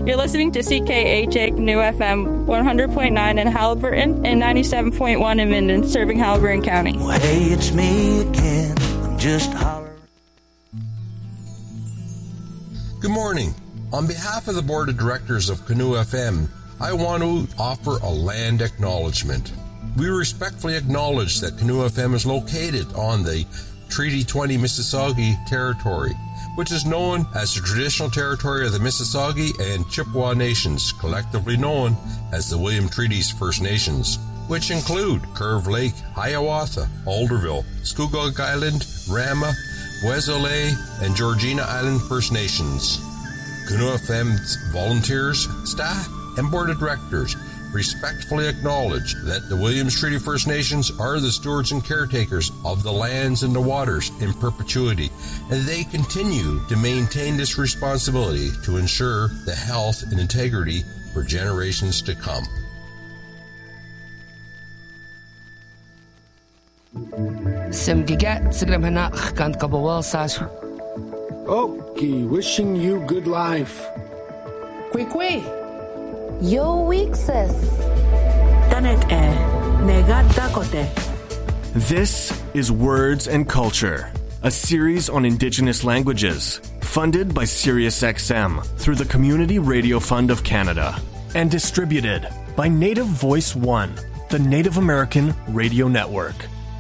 You're listening to CKHA Canoe FM 100.9 in Haliburton and 97.1 in Minden, serving Haliburton County. Well, hey, it's me again. I'm just hollering. Good morning. On behalf of the Board of Directors of Canoe FM, I want to offer a land acknowledgement. We respectfully acknowledge that Canoe FM is located on the Treaty 20 Mississauga territory, which is known as the traditional territory of the Mississauga and Chippewa Nations, collectively known as the William Treaties First Nations, which include Curve Lake, Hiawatha, Alderville, Scugog Island, Rama, Wesole, and Georgina Island First Nations. Canoe FM's volunteers, staff, and board of directors respectfully acknowledge that the Williams Treaty First Nations are the stewards and caretakers of the lands and the waters in perpetuity, and they continue to maintain this responsibility to ensure the health and integrity for generations to come. Okay, wishing you good life. Kwekwe. Yo weekses. Tanet negat dakote. This is Words and Culture, a series on Indigenous languages, funded by SiriusXM through the Community Radio Fund of Canada, and distributed by Native Voice One, the Native American Radio Network.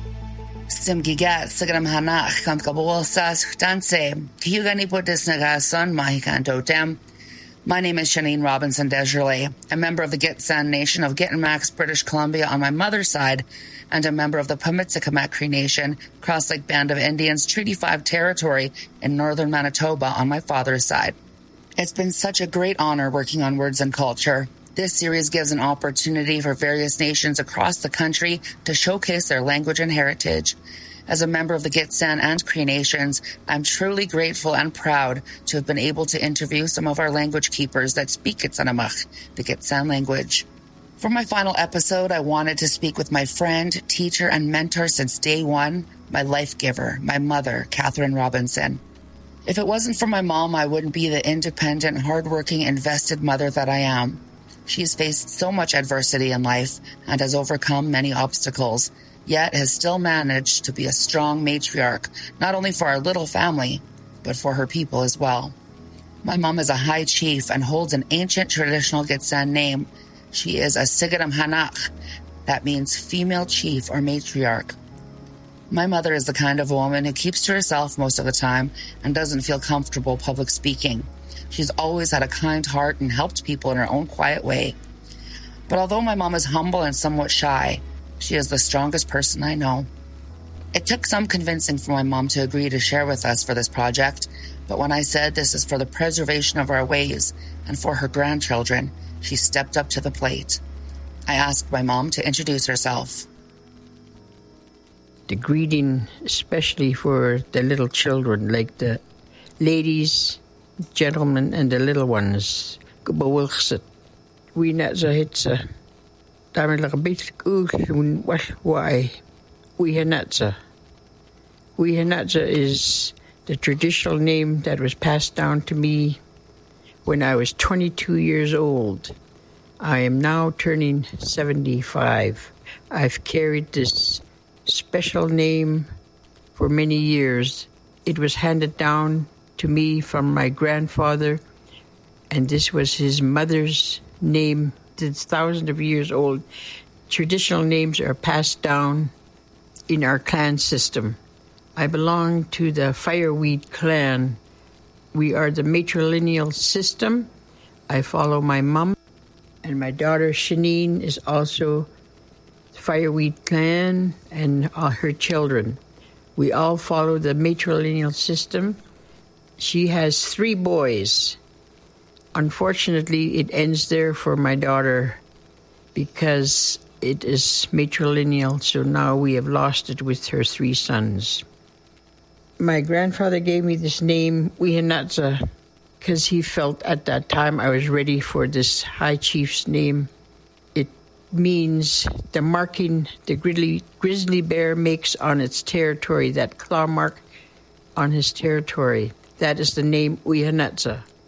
Simgigat Sigram Hanach Kankabol Sas Danse, Hugani Podisnagason, Mahikantotem. My name is Shanine Robinson Desjardins, a member of the Gitxsan Nation of Gittimax, British Columbia on my mother's side, and a member of the Pamitsikamak Cree Nation, Cross Lake Band of Indians, Treaty 5 territory in northern Manitoba on my father's side. It's been such a great honor working on Words and Culture. This series gives an opportunity for various nations across the country to showcase their language and heritage. As a member of the Gitxsan and Cree Nations, I'm truly grateful and proud to have been able to interview some of our language keepers that speak Gitsanamach, the Gitxsan language. For my final episode, I wanted to speak with my friend, teacher, and mentor since day one, my life giver, my mother, Catherine Robinson. If it wasn't for my mom, I wouldn't be the independent, hardworking, invested mother that I am. She's faced so much adversity in life and has overcome many obstacles, yet has still managed to be a strong matriarch, not only for our little family, but for her people as well. My mom is a high chief and holds an ancient traditional Gitxsan name. She is a Sigaram Hanach. That means female chief or matriarch. My mother is the kind of woman who keeps to herself most of the time and doesn't feel comfortable public speaking. She's always had a kind heart and helped people in her own quiet way. But although my mom is humble and somewhat shy, she is the strongest person I know. It took some convincing for my mom to agree to share with us for this project, but when I said this is for the preservation of our ways and for her grandchildren, she stepped up to the plate. I asked my mom to introduce herself. The greeting, especially for the little children, like the ladies, gentlemen, and the little ones. Gebawilchset. We not so hitsa. Daarmee like a bit doen why we Hanatza. We Hanatza is the traditional name that was passed down to me when I was 22 years old. I am now turning 75. I've carried this special name for many years. It was handed down to me from my grandfather, and this was his mother's name. It's thousands of years old. Traditional names are passed down in our clan system. I belong to the Fireweed clan. We are the matrilineal system. I follow my mom, and my daughter Shanine is also Fireweed clan and all her children. We all follow the matrilineal system. She has 3 boys. Unfortunately, it ends there for my daughter because it is matrilineal, so now we have lost it with her 3 sons. My grandfather gave me this name, Wihanatza, because he felt at that time I was ready for this high chief's name. It means the marking the grizzly bear makes on its territory, that claw mark on his territory. That is the name Wihanatza.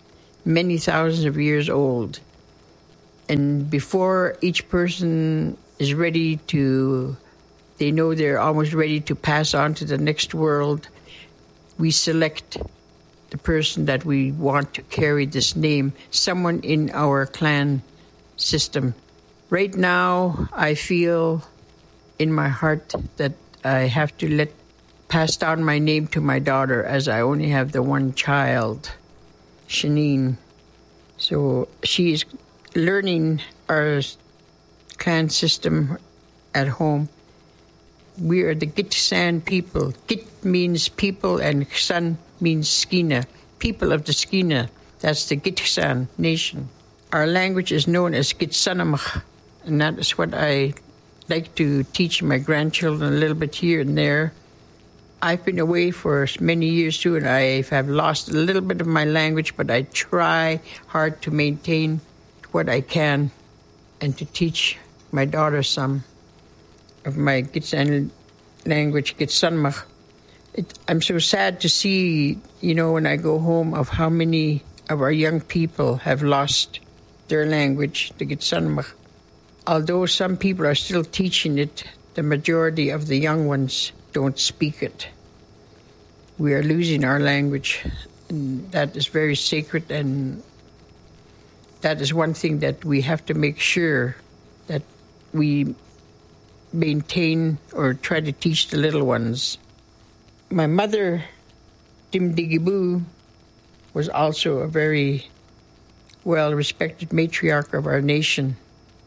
many thousands of years old. And before each person is ready to, they know they're almost ready to pass on to the next world, we select the person that we want to carry this name, someone in our clan system. Right now, I feel in my heart that I have to pass down my name to my daughter, as I only have the one child, Shanine. So she is learning our clan system at home. We are the Gitxsan people. Git means people and Xan means Skeena. People of the Skeena. That's the Gitxsan nation. Our language is known as Gitsanamach, and that is what I like to teach my grandchildren a little bit here and there. I've been away for many years too, and I have lost a little bit of my language, but I try hard to maintain what I can and to teach my daughter some of my Gitsan language, Gitsanmach. I'm so sad to see, when I go home, of how many of our young people have lost their language, the Gitsanmach. Although some people are still teaching it, the majority of the young ones don't speak it. We are losing our language, and that is very sacred, and that is one thing that we have to make sure that we maintain or try to teach the little ones. My mother, Dimdigibu, was also a very well-respected matriarch of our nation.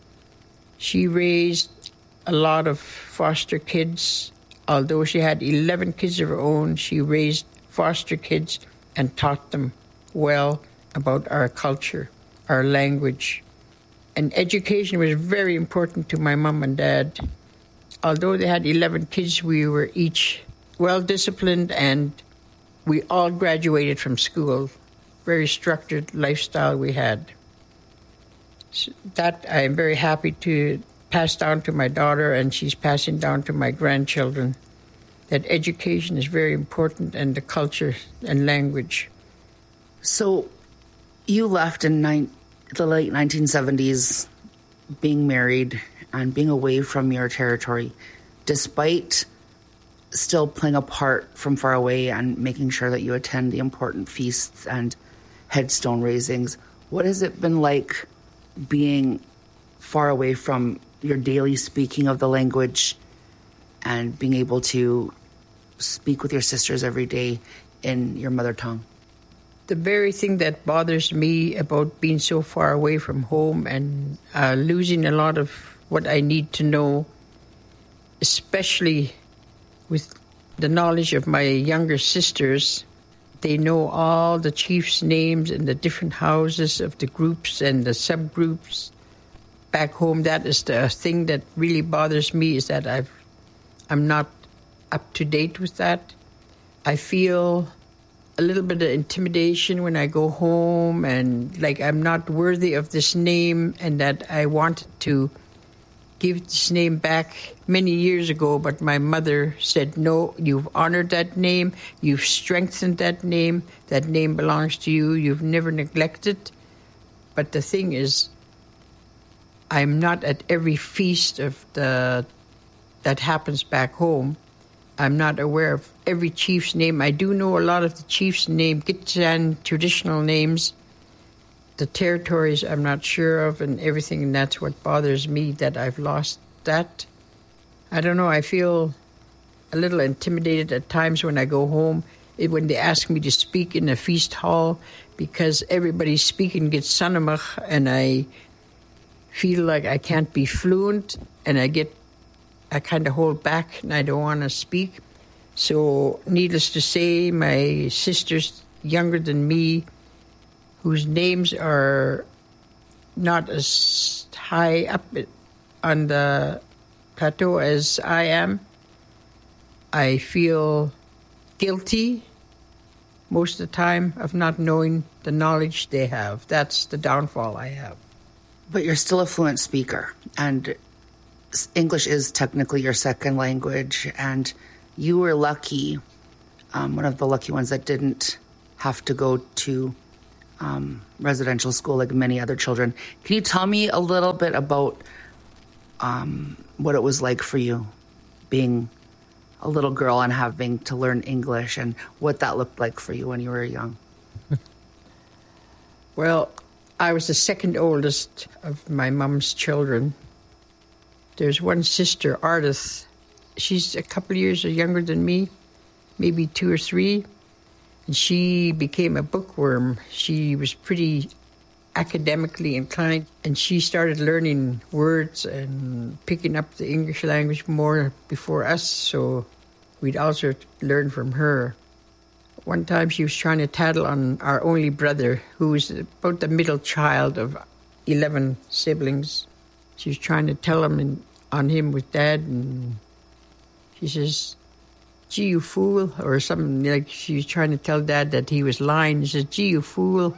She raised a lot of foster kids. Although she had 11 kids of her own, she raised foster kids and taught them well about our culture, our language. And education was very important to my mom and dad. Although they had 11 kids, we were each well-disciplined, and we all graduated from school. Very structured lifestyle we had. So that I am very happy to pass down to my daughter, and she's passing down to my grandchildren, that education is very important, and the culture and language. So you left in the late 1970s, being married and being away from your territory, despite still playing a part from far away and making sure that you attend the important feasts and headstone raisings. What has it been like being far away from your daily speaking of the language and being able to speak with your sisters every day in your mother tongue? The very thing that bothers me about being so far away from home and losing a lot of what I need to know, especially with the knowledge of my younger sisters. They know all the chiefs' names and the different houses of the groups and the subgroups back home. That is the thing that really bothers me, is that I'm not up to date with that. I feel a little bit of intimidation when I go home, and like I'm not worthy of this name, and that I wanted to give this name back many years ago, but my mother said, no, you've honored that name, you've strengthened that name belongs to you, you've never neglected. But the thing is, I'm not at every feast of that happens back home. I'm not aware of every chief's name. I do know a lot of the chief's name, Gitxsan traditional names. The territories I'm not sure of and everything, and that's what bothers me, that I've lost that. I don't know, I feel a little intimidated at times when I go home, when they ask me to speak in a feast hall, because everybody's speaking Gitsanamach, and I feel like I can't be fluent, and I kind of hold back, and I don't want to speak. So, needless to say, my sisters younger than me, whose names are not as high up on the plateau as I am, I feel guilty most of the time of not knowing the knowledge they have. That's the downfall I have. But you're still a fluent speaker, and English is technically your second language, and you were lucky, one of the lucky ones that didn't have to go to residential school like many other children. Can you tell me a little bit about what it was like for you being a little girl and having to learn English, and what that looked like for you when you were young? Well, I was the second oldest of my mum's children. There's one sister, Ardith. She's a couple of years younger than me, maybe 2 or 3. And she became a bookworm. She was pretty academically inclined, and she started learning words and picking up the English language more before us, so we'd also learn from her. One time she was trying to tattle on our only brother, who was about the middle child of 11 siblings. She was trying to tell him on him with Dad, and she says, "Gee, you fool," or something like she was trying to tell Dad that he was lying. She says, "Gee, you fool."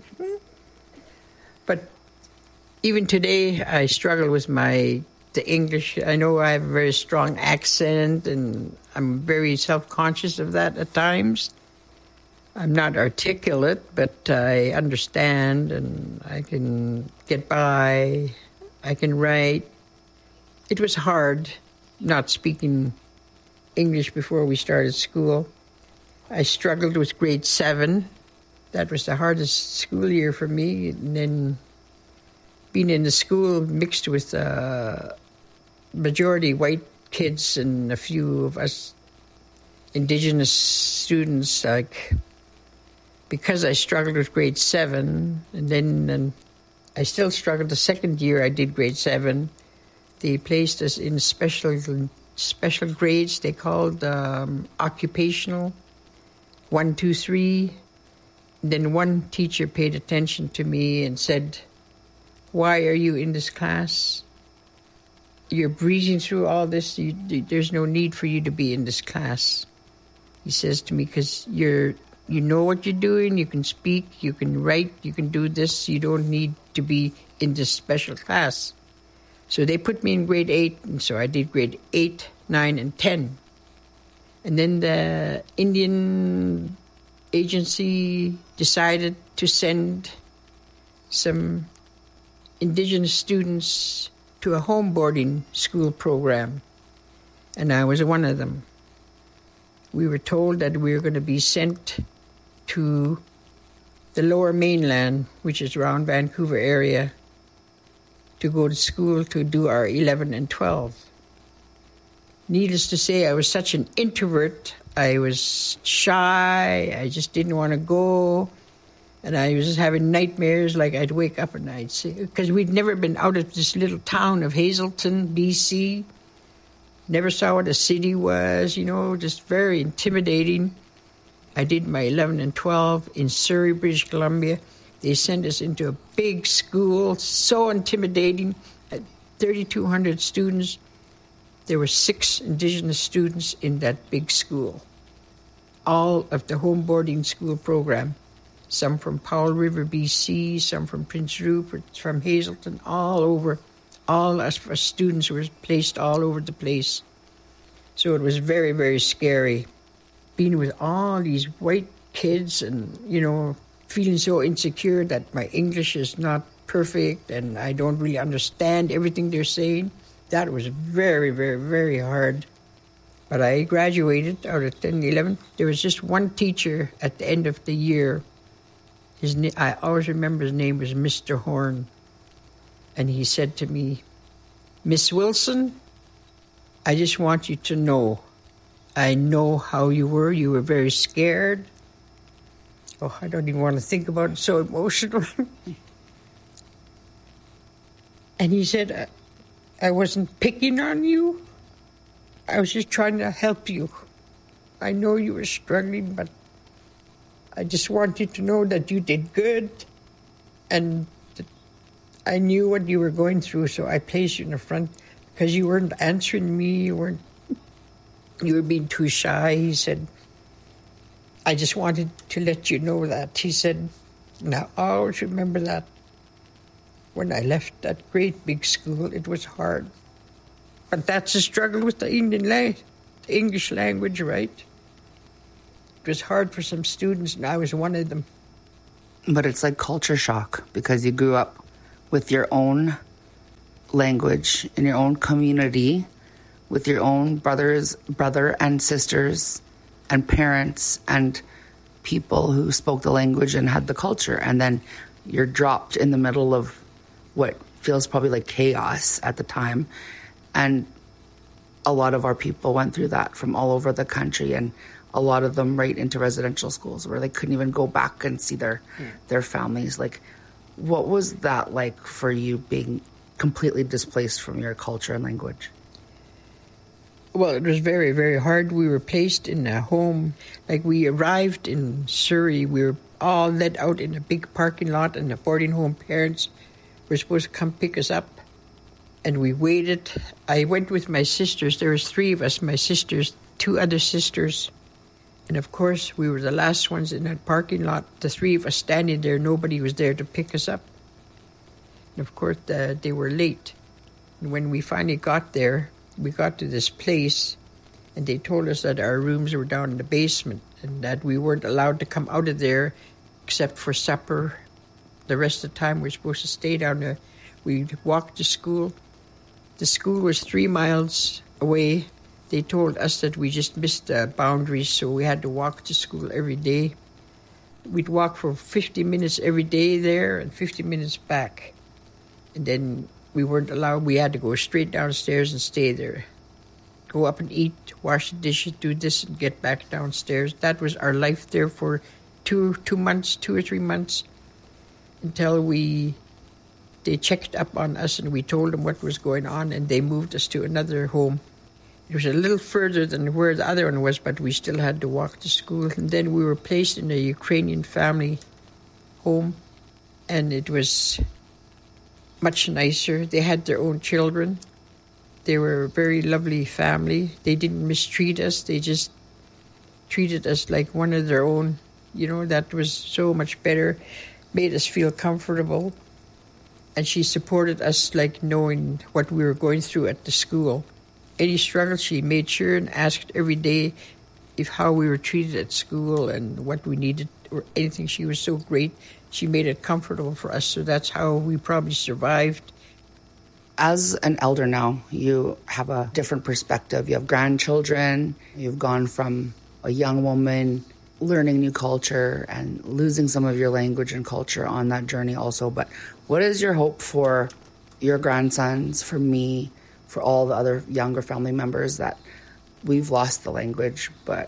But even today, I struggle with the English. I know I have a very strong accent, and I'm very self-conscious of that at times. I'm not articulate, but I understand, and I can get by. I can write. It was hard not speaking English before we started school. I struggled with grade 7. That was the hardest school year for me. And then being in the school mixed with majority white kids and a few of us Indigenous students, because I struggled with grade 7, and then I still struggled the second year I did grade 7. They placed us in special grades. They called occupational 1, 2, 3. Then one teacher paid attention to me and said, "Why are you in this class? You're breezing through all this. There's no need for you to be in this class." He says to me, "Because you know what you're doing, you can speak, you can write, you can do this, you don't need to be in this special class." So they put me in grade 8, and so I did grade 8, 9, and 10. And then the Indian agency decided to send some Indigenous students to a home boarding school program, and I was one of them. We were told that we were going to be sent to the Lower Mainland, which is around Vancouver area, to go to school to do our 11 and 12. Needless to say, I was such an introvert. I was shy. I just didn't want to go. And I was just having nightmares, like I'd wake up and I'd say, because we'd never been out of this little town of Hazelton, BC. Never saw what a city was, just very intimidating. I did my 11 and 12 in Surrey, British Columbia. They sent us into a big school, so intimidating. 3,200 students. There were 6 Indigenous students in that big school. All of the home boarding school program. Some from Powell River, BC, some from Prince Rupert, from Hazelton, all over. All us students were placed all over the place. So it was very, very scary. Being with all these white kids and, feeling so insecure that my English is not perfect and I don't really understand everything they're saying. That was very, very, very hard. But I graduated out of 10, 11. There was just one teacher at the end of the year. I always remember his name was Mr. Horn. And he said to me, "Miss Wilson, I just want you to know, I know how you were. You were very scared." Oh, I don't even want to think about it. So emotional. And he said, "I wasn't picking on you. I was just trying to help you. I know you were struggling, but I just want you to know that you did good. And I knew what you were going through, so I placed you in the front because you weren't answering me. You were being too shy." He said, "I just wanted to let you know that." He said, "Now, I always remember that. When I left that great big school, it was hard. But that's a struggle with the English language, right? It was hard for some students, and I was one of them. But it's like culture shock because you grew up with your own language in your own community, with your own brother and sisters and parents and people who spoke the language and had the culture. And then you're dropped in the middle of what feels probably like chaos at the time. And a lot of our people went through that from all over the country, and a lot of them right into residential schools where they couldn't even go back and see their families. Like, what was that like for you, being completely displaced from your culture and language? Well, it was very, very hard. We were placed in a home. Like, we arrived in Surrey. We were all let out in a big parking lot, and the boarding home parents were supposed to come pick us up. And we waited. I went with my sisters. There was 3 of us, my sisters, 2 other sisters. And of course, we were the last ones in that parking lot. The 3 of us standing there, nobody was there to pick us up. And of course, they were late. And when we finally got there, we got to this place, and they told us that our rooms were down in the basement and that we weren't allowed to come out of there except for supper. The rest of the time, we were supposed to stay down there. We walked to school. The school was 3 miles away. They told us that we just missed the boundaries, so we had to walk to school every day. We'd walk for 50 minutes every day there and 50 minutes back. And then we weren't allowed. We had to go straight downstairs and stay there. Go up and eat, wash the dishes, do this, and get back downstairs. That was our life there for 2 or 3 months, until they checked up on us and we told them what was going on, and they moved us to another home. It was a little further than where the other one was, but we still had to walk to school. And then we were placed in a Ukrainian family home, and it was much nicer. They had their own children. They were a very lovely family. They didn't mistreat us. They just treated us like one of their own. You know, that was so much better, made us feel comfortable. And she supported us, like knowing what we were going through at the school. Any struggle, she made sure and asked every day how we were treated at school and what we needed or anything. She was so great. She made it comfortable for us, so that's how we probably survived. As an elder now, you have a different perspective. You have grandchildren. You've gone from a young woman learning new culture and losing some of your language and culture on that journey also. But what is your hope for your grandsons, for me, for all the other younger family members that we've lost the language, but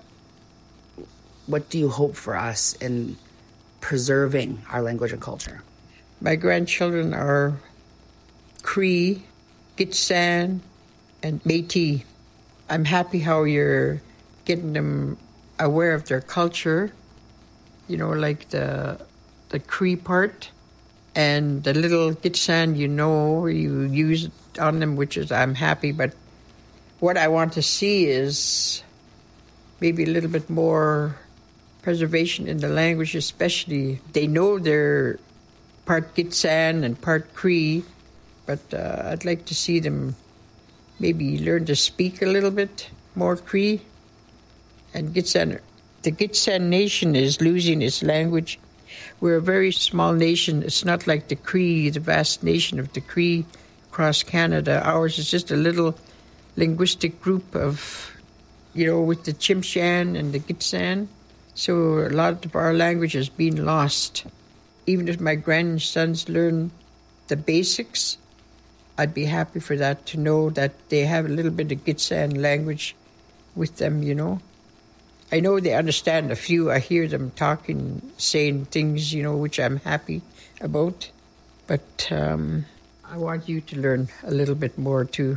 what do you hope for us in preserving our language and culture? My grandchildren are Cree, Gitxsan, and Métis. I'm happy how you're getting them aware of their culture, you know, like the Cree part, and the little Gitxsan, you know, you use it on them, which is, I'm happy. But what I want to see is maybe a little bit more preservation in the language, especially. They know they're part Gitxsan and part Cree, but I'd like to see them maybe learn to speak a little bit more Cree. And Gitxsan, the Gitxsan nation is losing its language. We're a very small nation. It's not like the Cree, the vast nation of the Cree across Canada. Ours is just a little linguistic group of, you know, with the Tsimshian and the Gitxsan. So a lot of our language has been lost. Even if my grandsons learn the basics, I'd be happy for that, to know that they have a little bit of Gitxsan language with them, you know. I know they understand a few. I hear them talking, saying things, you know, which I'm happy about. But I want you to learn a little bit more too.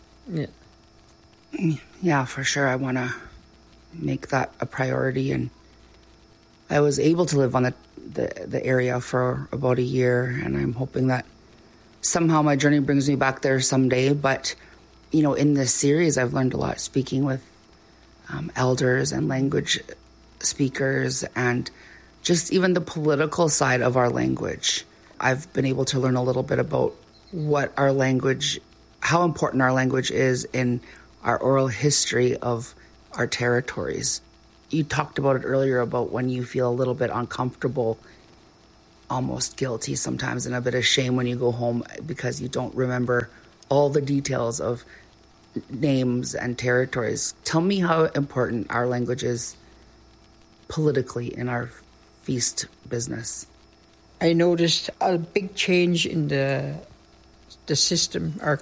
Yeah, for sure. I want to make that a priority. And I was able to live on the area for about a year, and I'm hoping that somehow my journey brings me back there someday. But, you know, in this series, I've learned a lot speaking with elders and language speakers, and just even the political side of our language. I've been able to learn a little bit about what our language, how important our language is in our oral history of our territories. You talked about it earlier about when you feel a little bit uncomfortable almost guilty sometimes and a bit of shame when you go home because you don't remember all the details of names and territories. Tell me how important our language is politically in our feast business. I noticed a big change in the system, our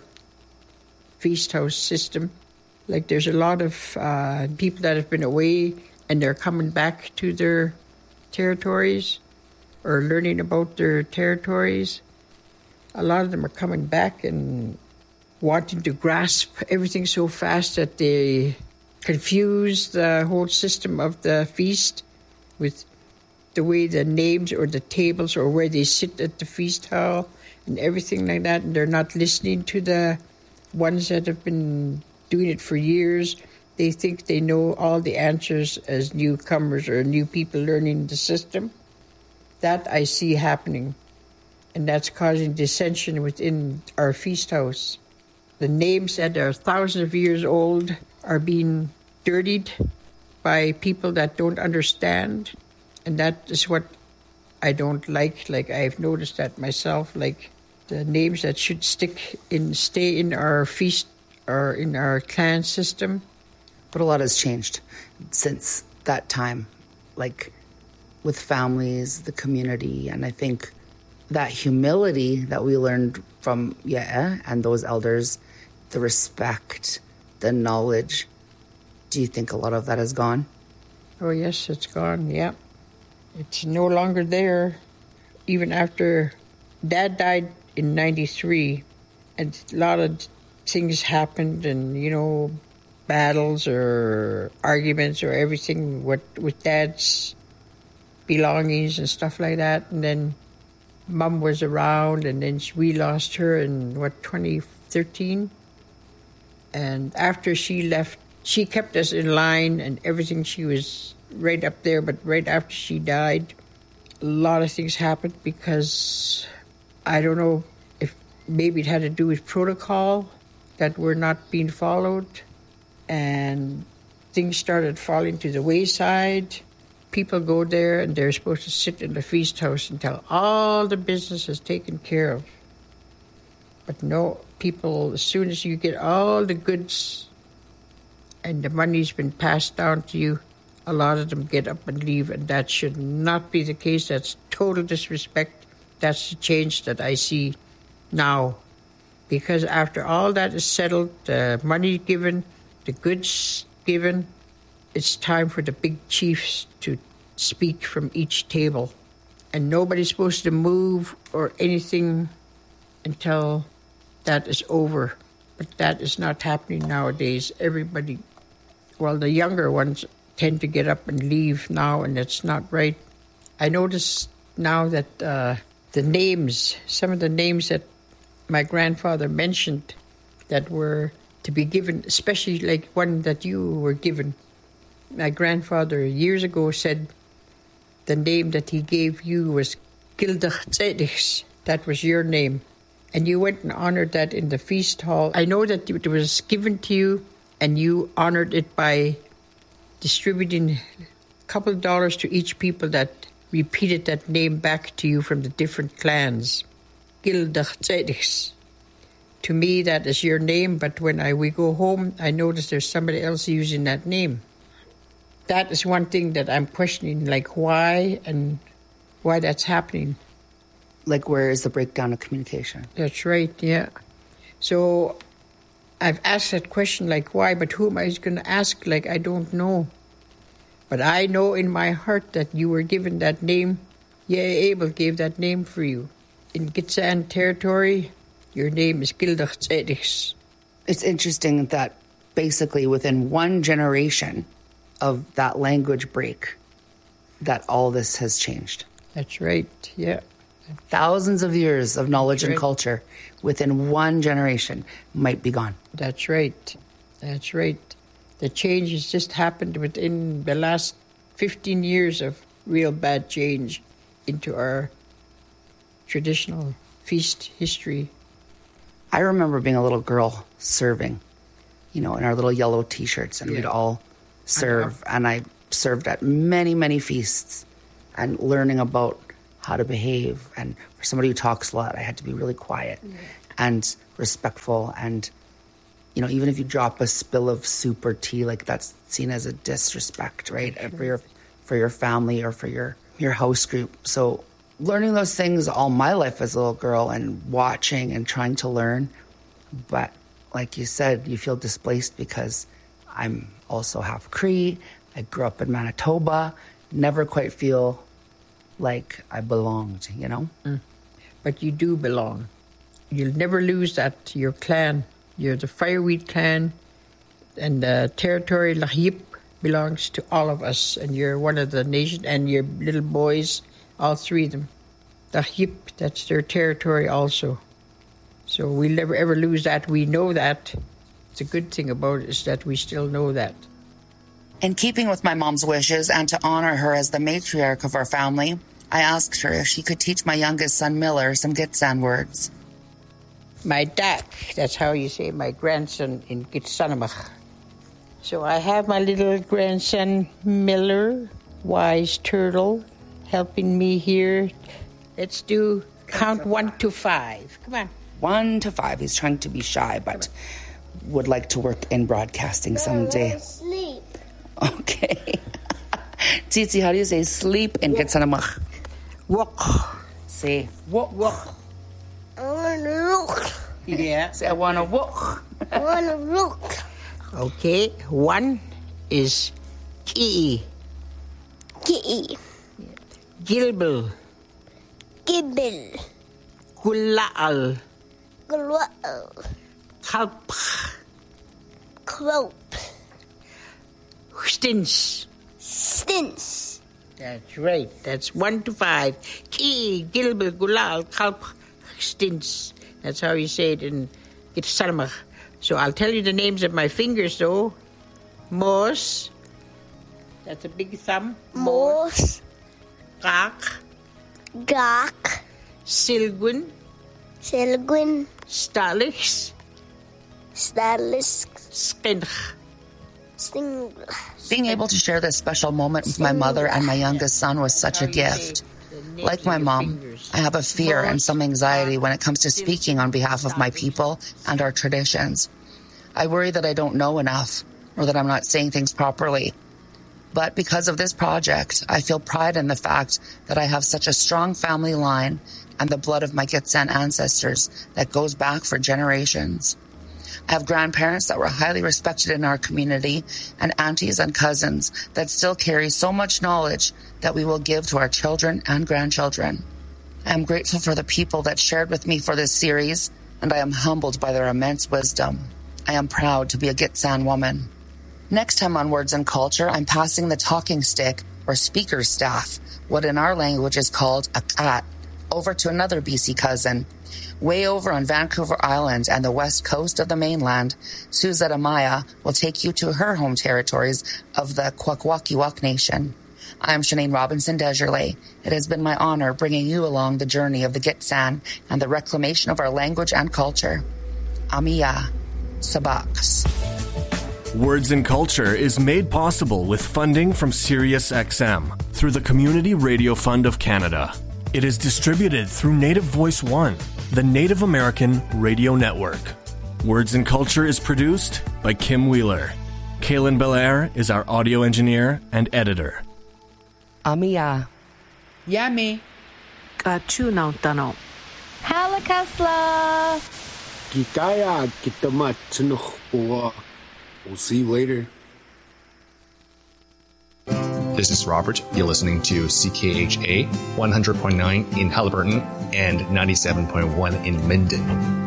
feast house system. Like there's a lot of people that have been away and they're coming back to their territories or learning about their territories. A lot of them are coming back and wanting to grasp everything so fast that they confuse the whole system of the feast with the way the names or the tables or where they sit at the feast hall and everything like that. And they're not listening to the ones that have been doing it for years. They think they know all the answers as newcomers or new people learning the system. That I see happening, and that's causing dissension within our feast house. The names that are thousands of years old are being dirtied by people that don't understand, and that is what I don't like. Like, I've noticed that myself, like the names that should stay in our feast or in our clan system. But a lot has changed since that time, like with families, the community, and I think that humility that we learned from Ya'e and those elders, the respect, the knowledge, do you think a lot of that is gone? Oh, yes, it's gone, yeah. It's no longer there. Even after Dad died in 93, and a lot of things happened, and, you know, battles or arguments or everything with Dad's belongings and stuff like that. And then Mom was around, and then we lost her in, 2013? And after she left, she kept us in line and everything. She was right up there, but right after she died, a lot of things happened because I don't know if maybe it had to do with protocol that were not being followed, and things started falling to the wayside. People go there and they're supposed to sit in the feast house until all the business is taken care of. But no, people, as soon as you get all the goods and the money's been passed down to you, a lot of them get up and leave, and that should not be the case. That's total disrespect. That's the change that I see now. Because after all that is settled, the money given, the goods given, it's time for the big chiefs to speak from each table. And nobody's supposed to move or anything until that is over. But that is not happening nowadays. Everybody, well, the younger ones tend to get up and leave now, and it's not right. I notice now that the names, some of the names that my grandfather mentioned that were to be given, especially like one that you were given. My grandfather years ago said the name that he gave you was Gildach Tzedichs. That was your name. And you went and honored that in the feast hall. I know that it was given to you, and you honored it by distributing a couple of dollars to each people that repeated that name back to you from the different clans. Gildach Tzedichs. To me, that is your name, but when we go home, I notice there's somebody else using that name. That is one thing that I'm questioning, like why and why that's happening. Like, where is the breakdown of communication? That's right, yeah. So I've asked that question, like why, but who am I going to ask? Like, I don't know. But I know in my heart that you were given that name. Ya'e Abel gave that name for you. In Gitxsan territory, your name is Gildach Tzedichs. It's interesting that basically within one generation of that language break, that all this has changed. That's right, yeah. Thousands of years of knowledge and culture within one generation might be gone. That's right. That's right. The change has just happened within the last 15 years of real bad change into our traditional feast history. I remember being a little girl serving, in our little yellow T-shirts, and we'd all serve. And I served at many, many feasts and learning about how to behave. And for somebody who talks a lot, I had to be really quiet and respectful. And, you know, even if you drop a spill of soup or tea, like that's seen as a disrespect, right? For your family or for your house group. So learning those things all my life as a little girl and watching and trying to learn. But like you said, you feel displaced because I'm also half Cree. I grew up in Manitoba. Never quite feel like I belonged, you know? But you do belong. You'll never lose that. Your clan. You're the Fireweed clan. And the territory, Lahip, belongs to all of us. And you're one of the nation. And your little boys, all three of them. Lahip, that's their territory also. So we'll never ever lose that. We know that. The good thing about it is that we still know that. In keeping with my mom's wishes and to honor her as the matriarch of our family, I asked her if she could teach my youngest son, Miller, some Gitxsan words. My dak, that's how you say my grandson in Gitsanamach. So I have my little grandson, Miller, wise turtle, helping me here. Let's do count 1 to 5. Come on. 1 to 5. He's trying to be shy, but would like to work in broadcasting someday. Sleep. Okay. Titi, how do you say sleep in Gitsanamach? Walk. Say walk. I want to look. Yeah. Say I want to walk. I want to look. Okay. 1 is Ki'i. Ki'i. Gilbil. Gibbil. Gula'al. Glwa'al. Kalp. Crope. Stins. Stins. That's right. That's 1 to 5. Ki'i, Gilbil, Gula'al, Kalp, Stins. That's how you say it in Gitsanamach. So I'll tell you the names of my fingers, though. Mos. That's a big thumb. Mos. Gak. Gak. Silgwin. Silgwin. Stalix. Stalisk. Skinch. Stingla. Being able to share this special moment with my mother and my youngest son was such a gift. Like my mom, I have a fear and some anxiety when it comes to speaking on behalf of my people and our traditions. I worry that I don't know enough or that I'm not saying things properly. But because of this project, I feel pride in the fact that I have such a strong family line and the blood of my Gitxsan ancestors that goes back for generations. I have grandparents that were highly respected in our community and aunties and cousins that still carry so much knowledge that we will give to our children and grandchildren. I am grateful for the people that shared with me for this series, and I am humbled by their immense wisdom. I am proud to be a Gitxsan woman. Next time on Words and Culture, I'm passing the talking stick, or speaker staff, what in our language is called a kat, over to another BC cousin. Way over on Vancouver Island and the west coast of the mainland, Suzette Amaya will take you to her home territories of the Kwakwaka'wakw Nation. I'm Shanaine Robinson Desjardins. It has been my honor bringing you along the journey of the Gitxsan and the reclamation of our language and culture. Amiya Sabaks. Words and Culture is made possible with funding from SiriusXM through the Community Radio Fund of Canada. It is distributed through Native Voice One, the Native American Radio Network. Words and Culture is produced by Kim Wheeler. Kaylin Belair is our audio engineer and editor. Amiya. Yummy. Kachunautano. Halakasla. Gitaya kitamat sinukhpuwa. We'll see you later. This is Robert. You're listening to CKHA 100.9 in Haliburton and 97.1 in Minden.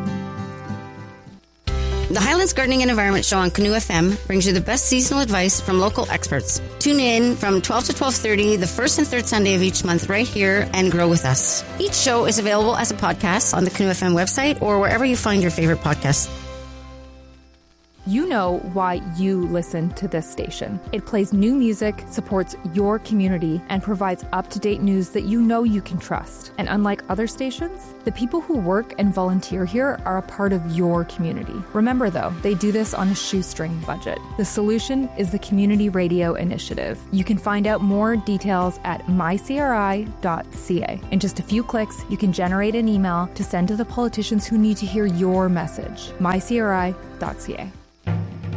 The Highlands Gardening and Environment Show on Canoe FM brings you the best seasonal advice from local experts. Tune in from 12 to 12:30 the first and third Sunday of each month right here and grow with us. Each show is available as a podcast on the Canoe FM website or wherever you find your favorite podcasts. You know why you listen to this station. It plays new music, supports your community, and provides up-to-date news that you know you can trust. And unlike other stations, the people who work and volunteer here are a part of your community. Remember, though, they do this on a shoestring budget. The solution is the Community Radio Initiative. You can find out more details at mycri.ca. In just a few clicks, you can generate an email to send to the politicians who need to hear your message. mycri.ca.